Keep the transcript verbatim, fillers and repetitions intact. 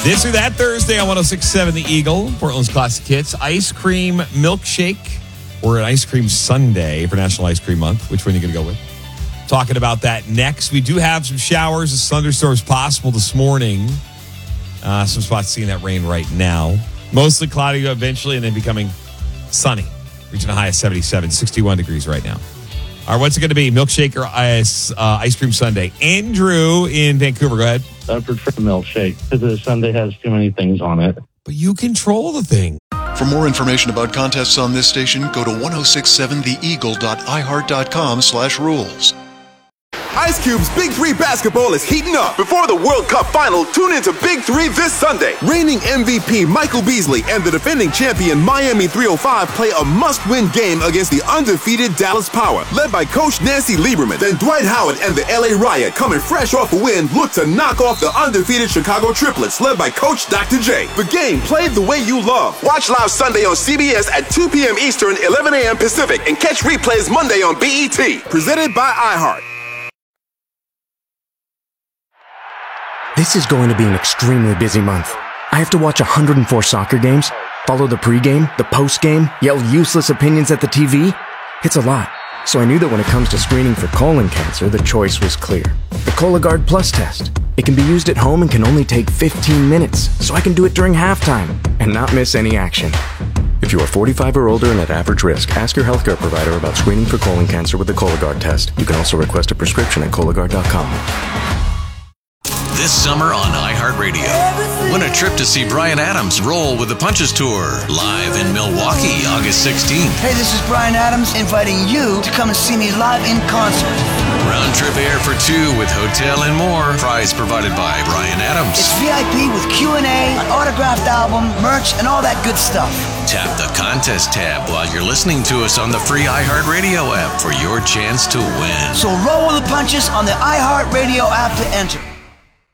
This or that Thursday on one oh six point seven The Eagle, Portland's Classic Hits. Ice cream milkshake or an ice cream sundae for National Ice Cream Month. Which one are you going to go with? Talking about that next. We do have some showers and thunderstorms possible this morning. Uh, some spots seeing that rain right now. Mostly cloudy eventually and then becoming sunny. Reaching a high of seventy-seven, sixty-one degrees right now. All right, what's it going to be? Milkshake or ice, uh, ice cream sundae? Andrew in Vancouver, go ahead. I prefer milkshake because the sundae has too many things on it. But you control the thing. For more information about contests on this station, go to ten sixty-seven the eagle dot i heart dot com slash rules. Ice Cube's Big Three basketball is heating up. Before the World Cup final, tune into Big Three this Sunday. Reigning M V P Michael Beasley and the defending champion Miami three oh five play a must-win game against the undefeated Dallas Power, led by Coach Nancy Lieberman. Then Dwight Howard and the L A Riot, coming fresh off a win, look to knock off the undefeated Chicago Triplets, led by Coach Doctor J. The game played the way you love. Watch live Sunday on C B S at two p.m. Eastern, eleven a.m. Pacific, and catch replays Monday on B E T. Presented by iHeart. This is going to be an extremely busy month. I have to watch one hundred four soccer games, follow the pregame, the postgame, yell useless opinions at the T V. It's a lot. So I knew that when it comes to screening for colon cancer, the choice was clear. The Cologuard Plus test. It can be used at home and can only take fifteen minutes, so I can do it during halftime and not miss any action. If you are forty-five or older and at average risk, ask your healthcare provider about screening for colon cancer with the Cologuard test. You can also request a prescription at Cologuard dot com. This summer on iHeartRadio, win a trip to see Bryan Adams roll with the Punches Tour, live in Milwaukee, August sixteenth. Hey, this is Bryan Adams inviting you to come and see me live in concert. Round trip air for two with hotel and more. Prize provided by Bryan Adams. It's V I P with Q and A, an autographed album, merch, and all that good stuff. Tap the contest tab while you're listening to us on the free iHeartRadio app for your chance to win. So roll with the punches on the iHeartRadio app to enter.